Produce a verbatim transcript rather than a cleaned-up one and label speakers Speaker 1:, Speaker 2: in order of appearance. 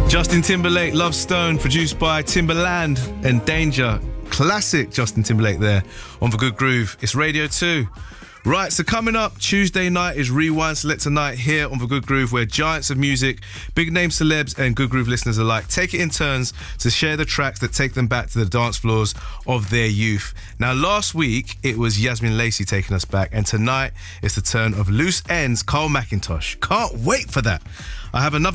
Speaker 1: Justin Timberlake, Love Stone, produced by Timberland and Danger. Classic Justin Timberlake there on The Good Groove. It's Radio two. Right, so coming up Tuesday night is Rewind Selector Night here on The Good Groove, where giants of music, big name celebs and Good Groove listeners alike take it in turns to share the tracks that take them back to the dance floors of their youth. Now, last week it was Yasmin Lacey taking us back, and tonight it's the turn of Loose Ends, Carl McIntosh. Can't wait for that. I have another